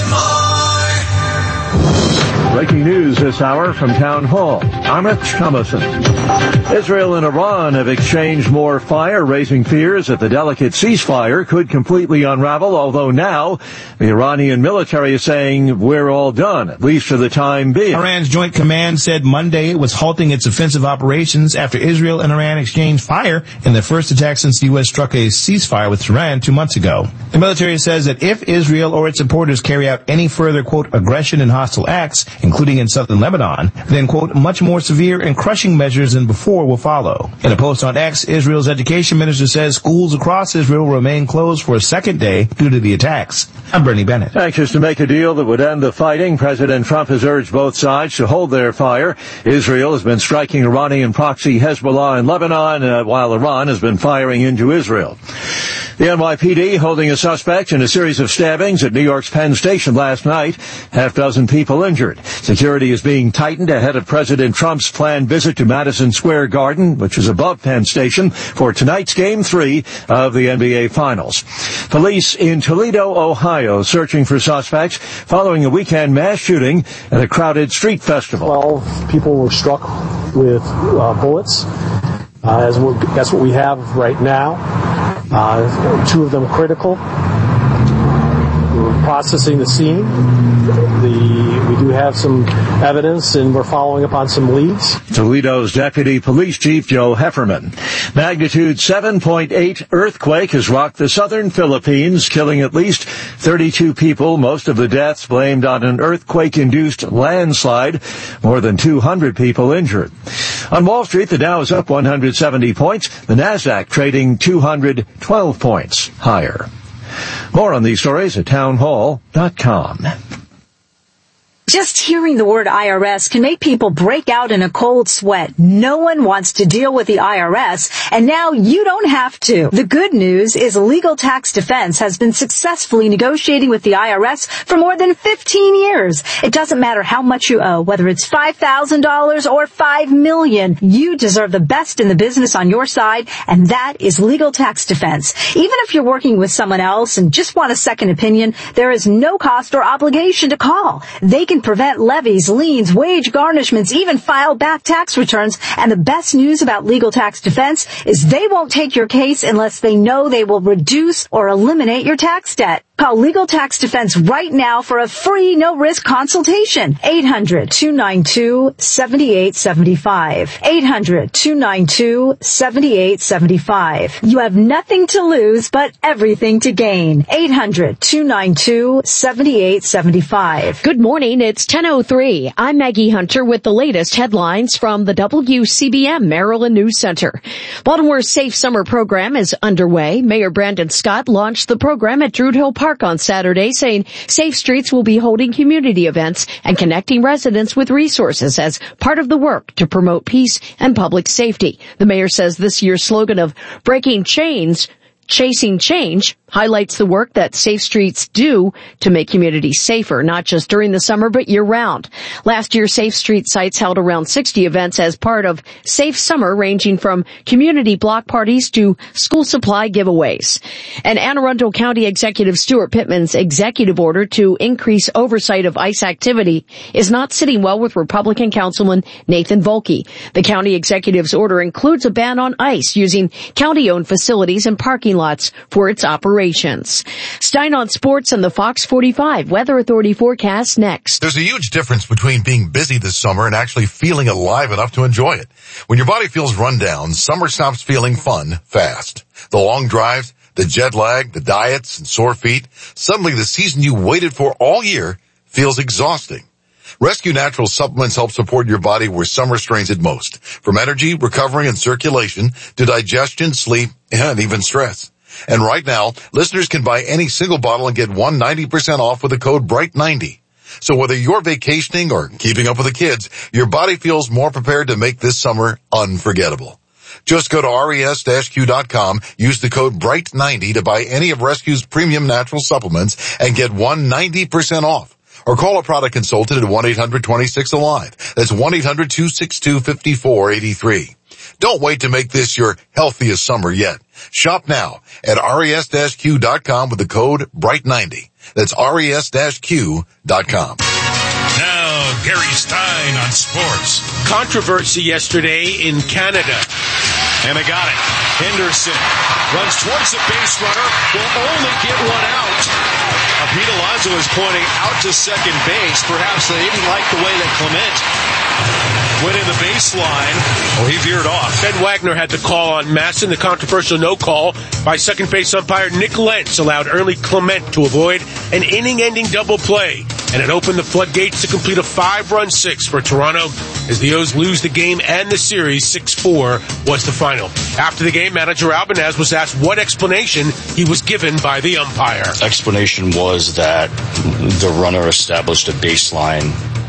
Baltimore. Breaking news this hour from Town Hall. I'm Rich Thomason. Israel and Iran have exchanged more fire, raising fears that the delicate ceasefire could completely unravel, although now the Iranian military is saying we're all done, at least for the time being. Iran's Joint Command said Monday it was halting its offensive operations after Israel and Iran exchanged fire in their first attack since the U S struck a ceasefire with Iran two months ago. The military says that if Israel or its supporters carry out any further, quote, aggression and hostile acts, including in southern Lebanon, then, quote, much more severe and crushing measures than before will follow. In a post on X, Israel's education minister says schools across Israel remain closed for a second day due to the attacks. I'm Bernie Bennett. Anxious to make a deal that would end the fighting, President Trump has urged both sides to hold their fire. Israel has been striking Iranian proxy Hezbollah in Lebanon, uh, while Iran has been firing into Israel. The N Y P D holding a suspect in a series of stabbings at New York's Penn Station last night. Half dozen people injured. Security is being tightened ahead of President Trump's planned visit to Madison Square Garden, which is above Penn Station, for tonight's Game three of the N B A Finals. Police in Toledo, Ohio, searching for suspects following a weekend mass shooting at a crowded street festival. Twelve people were struck with uh, bullets. Uh, as we're, that's what we have right now. Uh, two of them critical. We're processing the scene. The, we do have some evidence, and we're following up on some leads. Toledo's Deputy Police Chief Joe Hefferman. Magnitude seven point eight earthquake has rocked the southern Philippines, killing at least thirty-two people, most of the deaths blamed on an earthquake-induced landslide. More than two hundred people injured. On Wall Street, the Dow is up one hundred seventy points, the Nasdaq trading two hundred twelve points higher. More on these stories at town hall dot com. Just hearing the word I R S can make people break out in a cold sweat. No one wants to deal with the I R S, and now you don't have to. The good news is Legal Tax Defense has been successfully negotiating with the I R S for more than fifteen years. It doesn't matter how much you owe, whether it's five thousand dollars or five million dollars. You deserve the best in the business on your side, and that is Legal Tax Defense. Even if you're working with someone else and just want a second opinion, there is no cost or obligation to call. They can prevent levies, liens, wage garnishments, even file back tax returns. And the best news about Legal Tax Defense is they won't take your case unless they know they will reduce or eliminate your tax debt. Call Legal Tax Defense right now for a free no-risk consultation. eight hundred, two nine two, seven eight seven five. eight hundred, two nine two, seven eight seven five. You have nothing to lose but everything to gain. eight hundred, two nine two, seven eight seven five. Good morning. It's ten oh three. I'm Maggie Hunter with the latest headlines from the W C B M Maryland News Center. Baltimore's Safe Summer program is underway. Mayor Brandon Scott launched the program at Druid Hill Park on Saturday, saying Safe Streets will be holding community events and connecting residents with resources as part of the work to promote peace and public safety. The mayor says this year's slogan of breaking chains, chasing change highlights the work that Safe Streets do to make communities safer, not just during the summer, but year-round. Last year, Safe Street sites held around sixty events as part of Safe Summer, ranging from community block parties to school supply giveaways. And Anne Arundel County Executive Stuart Pittman's executive order to increase oversight of ICE activity is not sitting well with Republican Councilman Nathan Volke. The county executive's order includes a ban on ICE using county-owned facilities and parking lots for its operations. Stein on sports and the Fox forty-five Weather Authority forecast next. There's a huge difference between being busy this summer and actually feeling alive enough to enjoy it. When your body feels run down, summer stops feeling fun fast. The long drives, the jet lag, the diets, and sore feet, suddenly the season you waited for all year feels exhausting. Rescue Natural supplements help support your body where summer strains it most, from energy, recovery, and circulation to digestion, sleep, and even stress. And right now, listeners can buy any single bottle and get one ninety percent off with the code bright ninety. So whether you're vacationing or keeping up with the kids, your body feels more prepared to make this summer unforgettable. Just go to res dash q dot com, use the code bright ninety to buy any of Rescue's premium natural supplements and get one ninety percent off. Or call a product consultant at one eight hundred, two six, alive. That's one eight hundred, two six two, five four eight three. Don't wait to make this your healthiest summer yet. Shop now at res dash q dot com with the code bright ninety. That's res dash q dot com. Now, Gary Stein on sports. Controversy yesterday in Canada. And they got it. Henderson runs towards the base runner, will only get one out. Uh, Pete Alonso is pointing out to second base. Perhaps they didn't like the way that Clement went in the baseline. Oh, he veered off. Ben Wagner had the call on Masson. The controversial no call by second base umpire Nick Lentz allowed Ernie Clement to avoid an inning-ending double play. And it opened the floodgates to complete a five-run six for Toronto as the O's lose the game and the series. six four was the final. After the game, manager Albanez was asked what explanation he was given by the umpire. Explanation was that the runner established a baseline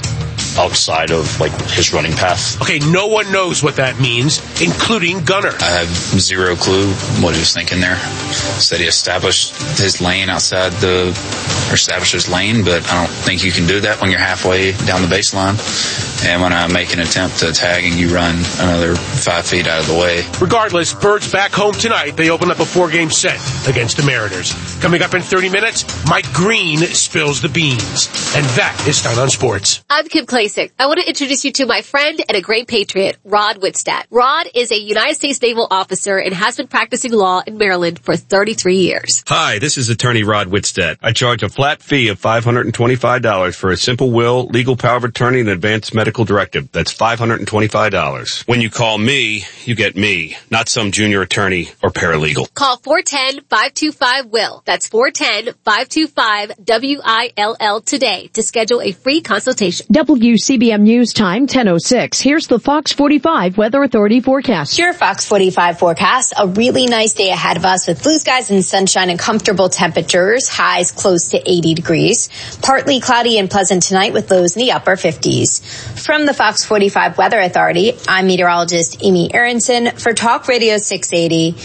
outside of, like, his running path. Okay, no one knows what that means, including Gunnar. I have zero clue what he was thinking there. Said he established his lane outside the, or established his lane, but I don't think you can do that when you're halfway down the baseline. And when I make an attempt to tag and you run another five feet out of the way. Regardless, Birds back home tonight. They open up a four-game set against the Mariners. Coming up in thirty minutes, Mike Green spills the beans. And that is Stein on Sports. I'm Kim Klasick. I want to introduce you to my friend and a great patriot, Rod Whitstadt. Rod is a United States Naval officer and has been practicing law in Maryland for thirty-three years. Hi, this is attorney Rod Whitstadt. I charge a flat fee of five hundred twenty-five dollars for a simple will, legal power of attorney, and advanced medical directive. That's five hundred twenty-five dollars. When you call me, you get me, not some junior attorney or paralegal. Call four one zero, five two five, W I L L. That's four one zero, five two five, W I L L today to schedule a free consultation. W C B M News Time, ten oh six. Here's the Fox forty-five Weather Authority forecast. Your Fox forty-five forecast. A really nice day ahead of us with blue skies and sunshine and comfortable temperatures. Highs close to eighty degrees. Partly cloudy and pleasant tonight with lows in the upper fifties. From the Fox forty-five Weather Authority, I'm meteorologist Amy Aronson for Talk Radio six eighty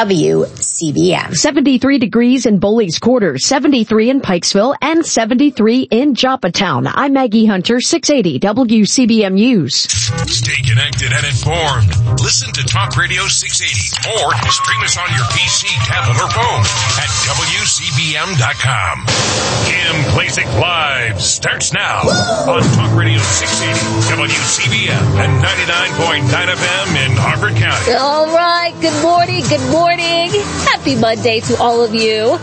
W C B M. seventy-three degrees in Bowley's Quarters, seventy-three in Pikesville, and seventy-three in Joppatown. I'm Maggie Hunter, six eighty W C B M News. Stay connected and informed. Listen to Talk Radio six eighty or stream us on your P C, tablet, or phone at W C B M dot com. Kim Klasick Live starts now on Talk Radio six eighty W C B M and ninety-nine point nine F M in Harford County. All right. Good morning. Good morning. Happy Monday to all of you.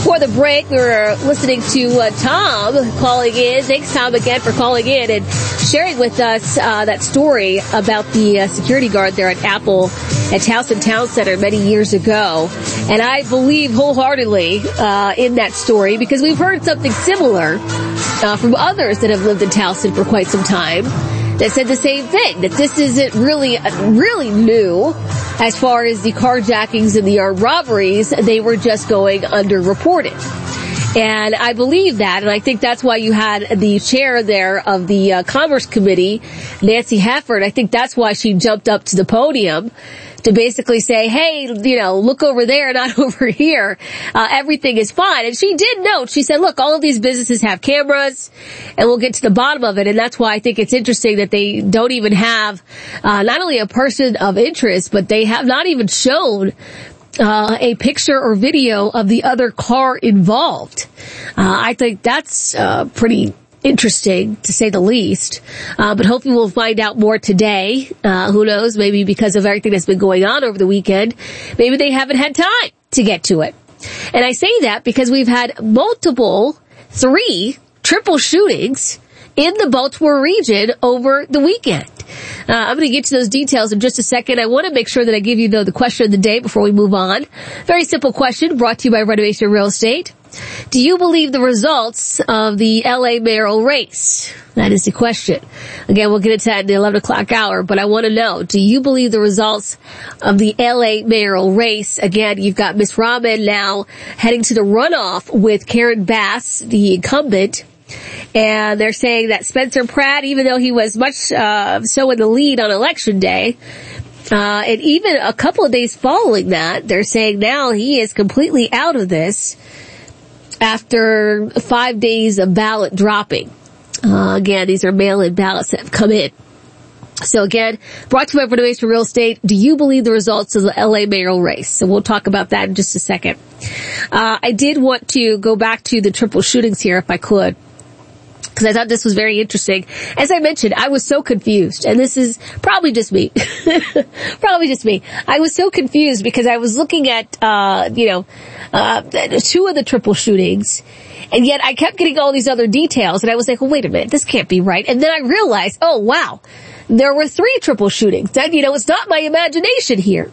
Before the break, we were listening to uh, Tom calling in. Thanks, Tom, again for calling in and sharing with us uh, that story about the uh, security guard there at Apple at Towson Town Center many years ago. And I believe wholeheartedly uh, in that story because we've heard something similar uh, from others that have lived in Towson for quite some time that said the same thing, that this isn't really, really new as far as the carjackings and the armed robberies. They were just going underreported. And I believe that, and I think that's why you had the chair there of the uh, Commerce Committee, Nancy Hafford. I think that's why she jumped up to the podium to basically say, hey, you know, look over there, not over here. Uh, everything is fine. And she did note, she said, look, all of these businesses have cameras, and we'll get to the bottom of it. And that's why I think it's interesting that they don't even have uh, not only a person of interest, but they have not even shown Uh, a picture or video of the other car involved. Uh, I think that's uh, pretty interesting, to say the least. Uh, but hopefully we'll find out more today. Uh, who knows? Maybe because of everything that's been going on over the weekend, maybe they haven't had time to get to it. And I say that because we've had multiple, three triple shootings in the Baltimore region over the weekend. Uh, I'm going to get to those details in just a second. I want to make sure that I give you, though, the question of the day before we move on. Very simple question brought to you by Renovation Real Estate. Do you believe the results of the L A mayoral race? That is the question. Again, we'll get into that in the eleven o'clock hour, but I want to know, do you believe the results of the L A mayoral race? Again, you've got Miss Rahman now heading to the runoff with Karen Bass, the incumbent. And they're saying that Spencer Pratt, even though he was much uh, so in the lead on election day, uh, and even a couple of days following that, they're saying now he is completely out of this after five days of ballot dropping. Uh, again, these are mail-in ballots that have come in. So again, brought to you by Renovation Real Estate. Do you believe the results of the L A mayoral race? So we'll talk about that in just a second. Uh, I did want to go back to the triple shootings here if I could, because I thought this was very interesting. As I mentioned, I was so confused, and this is probably just me. probably just me. I was so confused because I was looking at, uh, you know, uh, two of the triple shootings, and yet I kept getting all these other details, and I was like, well, wait a minute, this can't be right. And then I realized, oh, wow, there were three triple shootings. That, you know, it's not my imagination here.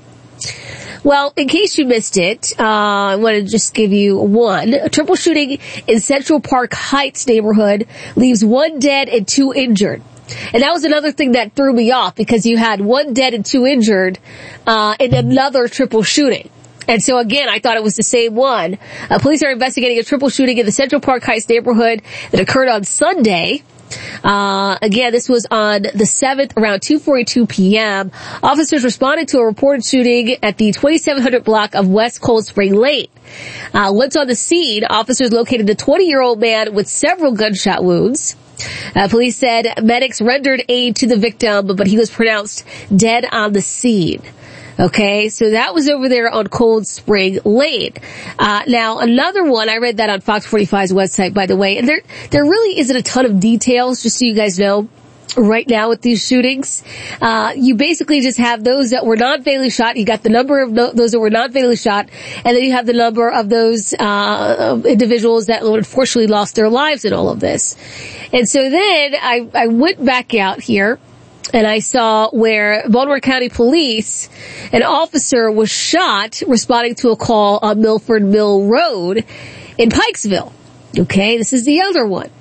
Well, in case you missed it, uh, I want to just give you one. A triple shooting in Central Park Heights neighborhood leaves one dead and two injured. And that was another thing that threw me off, because you had one dead and two injured uh in another triple shooting. And so again, I thought it was the same one. Uh, police are investigating a triple shooting in the Central Park Heights neighborhood that occurred on Sunday. Uh, again, this was on the seventh around two forty-two p.m. Officers responded to a reported shooting at the twenty-seven hundred block of West Cold Spring Lane. Uh, once on the scene, officers located a twenty-year-old man with several gunshot wounds. Uh, police said medics rendered aid to the victim, but he was pronounced dead on the scene. Okay, so that was over there on Cold Spring Lane. Uh, now another one, I read that on Fox forty-five's website, by the way, and there, there really isn't a ton of details, just so you guys know, right now with these shootings. Uh, you basically just have those that were not fatally shot. You got the number of no, those that were not fatally shot, and then you have the number of those, uh, individuals that unfortunately lost their lives in all of this. And so then I, I went back out here, and I saw where Baltimore County Police, an officer was shot responding to a call on Milford Mill Road in Pikesville. Okay, this is the other one.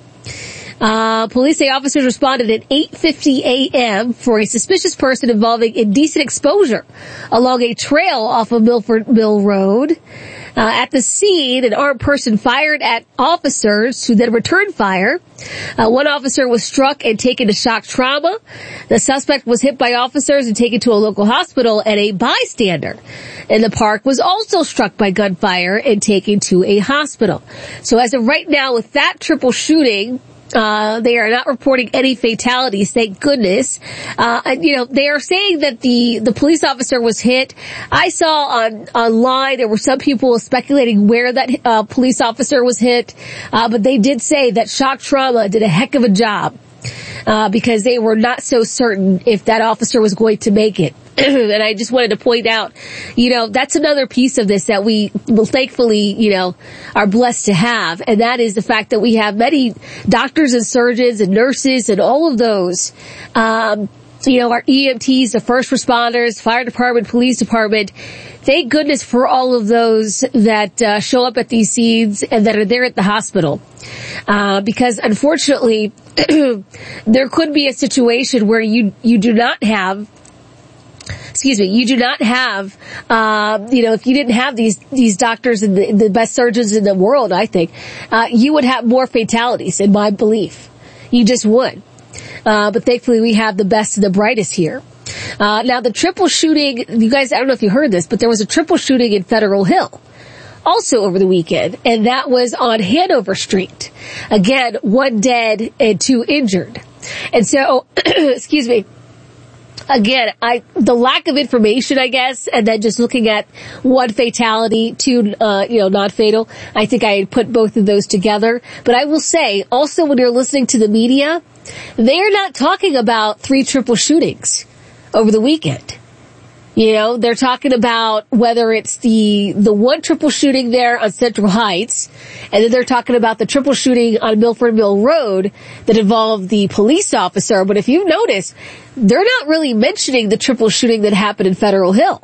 Uh, police say officers responded at eight fifty a.m. for a suspicious person involving indecent exposure along a trail off of Milford Mill Road. Uh, at the scene, an armed person fired at officers who then returned fire. Uh, one officer was struck and taken to shock trauma. The suspect was hit by officers and taken to a local hospital, and a bystander in the park was also struck by gunfire and taken to a hospital. So as of right now, with that triple shooting, Uh, they are not reporting any fatalities, thank goodness. Uh, and, you know, they are saying that the, the police officer was hit. I saw on, online, there were some people speculating where that, uh, police officer was hit. Uh, but they did say that shock trauma did a heck of a job, uh, because they were not so certain if that officer was going to make it. And I just wanted to point out, you know, that's another piece of this that we will thankfully, you know, are blessed to have. And that is the fact that we have many doctors and surgeons and nurses and all of those, um, you know, our E M Ts, the first responders, fire department, police department. Thank goodness for all of those that uh, show up at these scenes and that are there at the hospital. Uh, because unfortunately, there could be a situation where you, you do not have Excuse me, you do not have, uh, you know, if you didn't have these, these doctors and the, the best surgeons in the world, I think, uh, you would have more fatalities, in my belief. You just would. Uh, but thankfully we have the best and the brightest here. Uh, now the triple shooting, you guys, I don't know if you heard this, but there was a triple shooting in Federal Hill. Also over the weekend, and that was on Hanover Street. Again, one dead and two injured. And so, excuse me, again, I, the lack of information, I guess, and then just looking at one fatality, two, uh, you know, not fatal, I think I put both of those together. But I will say, also when you're listening to the media, they're not talking about three triple shootings over the weekend. You know, they're talking about whether it's the, the one triple shooting there on Central Heights, and then they're talking about the triple shooting on Milford Mill Road that involved the police officer. But if you notice, they're not really mentioning the triple shooting that happened in Federal Hill.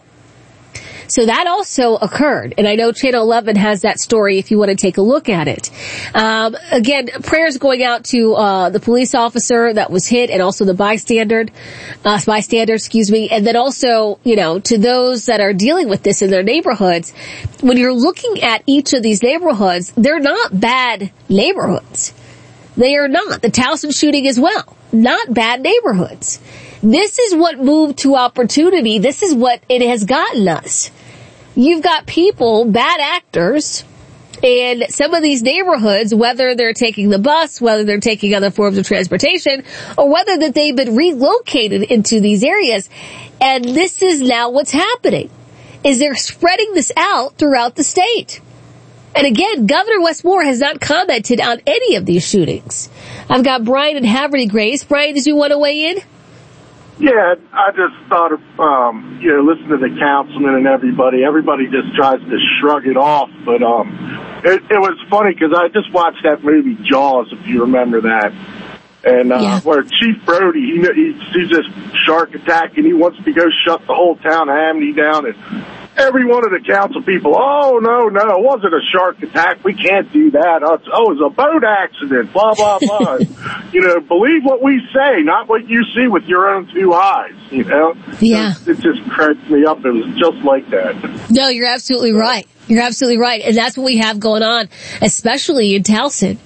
So that also occurred. And I know Channel eleven has that story if you want to take a look at it. Um, again, prayers going out to, uh, the police officer that was hit and also the bystander, uh, bystander, excuse me. And then also, you know, to those that are dealing with this in their neighborhoods. When you're looking at each of these neighborhoods, they're not bad neighborhoods. They are not. The Towson shooting as well. Not bad neighborhoods. This is what moved to opportunity. This is what it has gotten us. You've got people, bad actors, in some of these neighborhoods, whether they're taking the bus, whether they're taking other forms of transportation, or whether that they've been relocated into these areas. And this is now what's happening, is they're spreading this out throughout the state. And again, Governor Wes Moore has not commented on any of these shootings. I've got Brian and Haverty Grace. Brian, did you want to weigh in? Yeah, I just thought of, um, you know, listening to the councilman and everybody, everybody just tries to shrug it off. But um, it, it was funny because I just watched that movie Jaws, if you remember that. And uh, yeah. where Chief Brody, he, he sees this shark attack and he wants to go shut the whole town of Amity down. And every one of the council people, oh, no, no, it wasn't a shark attack. We can't do that. Oh, it was a boat accident, blah, blah, blah. You know, believe what we say, not what you see with your own two eyes, you know? Yeah. It, it just cracks me up. It was just like that. No, you're absolutely right. You're absolutely right. And that's what we have going on, especially in Towson.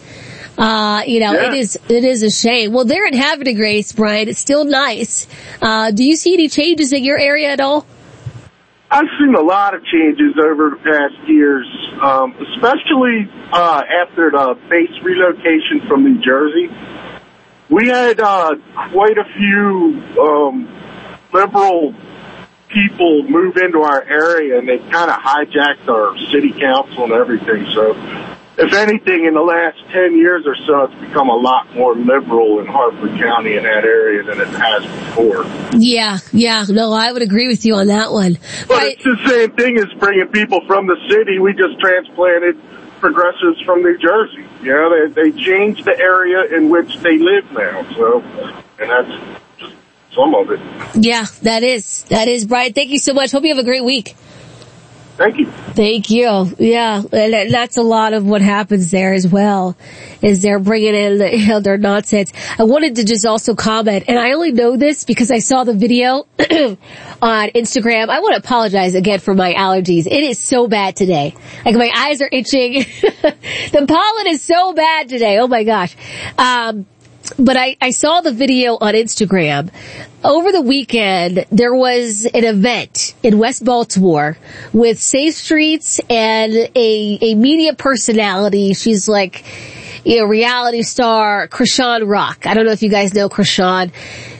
Uh, you know, yeah. it is, it is a shame. Well, they're in Haverty Grace, Brian. It's still nice. Uh, do you see any changes in your area at all? I've seen a lot of changes over the past years, um, especially uh, after the base relocation from New Jersey. We had uh, quite a few um, liberal people move into our area, and they kind of hijacked our city council and everything. So, if anything, in the last ten years or so, it's become a lot more liberal in Harford County in that area than it has before. Yeah, yeah, no, I would agree with you on that one. But right. It's the same thing as bringing people from the city. We just transplanted progressives from New Jersey. You know, they, they changed the area in which they live now. So, and that's just some of it. Yeah, that is. That is, Brian. Thank you so much. Hope you have a great week. Thank you. Thank you. Yeah, and that's a lot of what happens there as well, is they're bringing in the, you know, their nonsense. I wanted to just also comment, and I only know this because I saw the video on Instagram. I want to apologize again for my allergies. It is so bad today. Like, my eyes are itching. The pollen is so bad today. Oh my gosh. Um, But I, I saw the video on Instagram. Over the weekend, there was an event in West Baltimore with Safe Streets and a, a media personality. She's like, you know, reality star, Krishan Rock. I don't know if you guys know Krishan.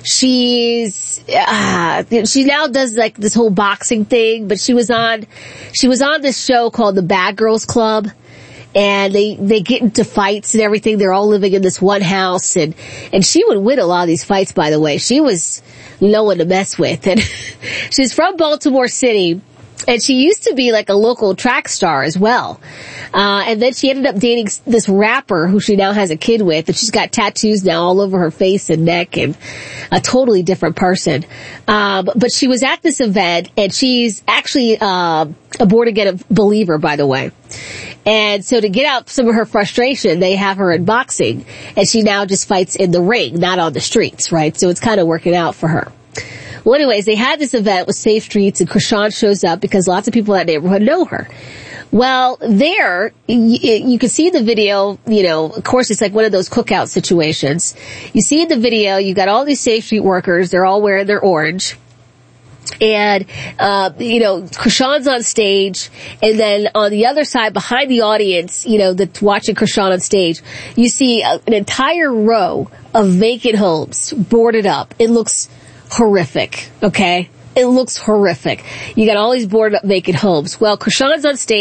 She's, uh, she now does like this whole boxing thing, but she was on, she was on this show called The Bad Girls Club. and they, they get into fights and everything. They're all living in this one house, and, and she would win a lot of these fights, by the way. She was no one to mess with, and she's from Baltimore City. And she used to be like a local track star as well. Uh, and then she ended up dating this rapper who she now has a kid with, and she's got tattoos now all over her face and neck, and a totally different person. Um, but she was at this event, and she's actually uh, a born-again believer, by the way. And so to get out some of her frustration, they have her in boxing, and she now just fights in the ring, not on the streets, right? So it's kind of working out for her. Well, anyways, they had this event with Safe Streets, and Krishan shows up because lots of people in that neighborhood know her. Well, there, you, you can see the video, you know, of course it's like one of those cookout situations. You see in the video, you got all these Safe Street workers, they're all wearing their orange. And, uh, you know, Krishan's on stage, and then on the other side, behind the audience, you know, that's watching Krishan on stage, you see a, an entire row of vacant homes boarded up. It looks horrific, okay? It looks horrific. You got all these boarded up vacant homes. Well, Krishan's on stage.